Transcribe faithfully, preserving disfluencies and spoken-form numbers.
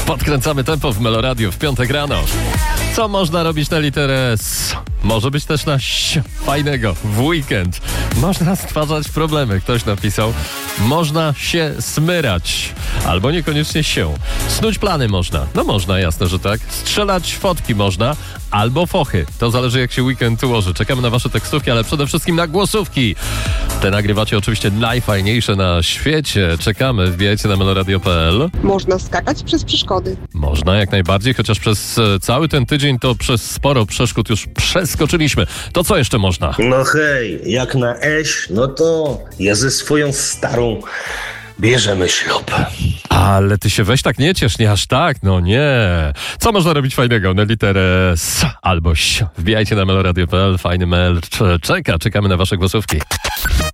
Podkręcamy tempo w Meloradiu w piątek rano. Co można robić na literę S? Może być też na ś fajnego w weekend. Można stwarzać problemy, ktoś napisał. Można się smyrać. Albo niekoniecznie się. Snuć plany można. No można, jasne, że tak. Strzelać fotki można. Albo fochy. To zależy, jak się weekend ułoży. Czekamy na wasze tekstówki, ale przede wszystkim na głosówki. Te nagrywacie oczywiście najfajniejsze na świecie. Czekamy. Wbijajcie na meloradio kropka p l. Można skakać przez przeszkody. Można jak najbardziej, chociaż przez e, cały ten tydzień to przez sporo przeszkód już przeskoczyliśmy. To co jeszcze można? No hej, jak na eś, no to ja ze swoją starą bierzemy ślub. Ale ty się weź tak nie ciesz, nie aż tak, no nie. Co można robić fajnego na literę S albo ś? Wbijajcie na meloradio kropka p l, fajny mail czeka, czekamy na wasze głosówki.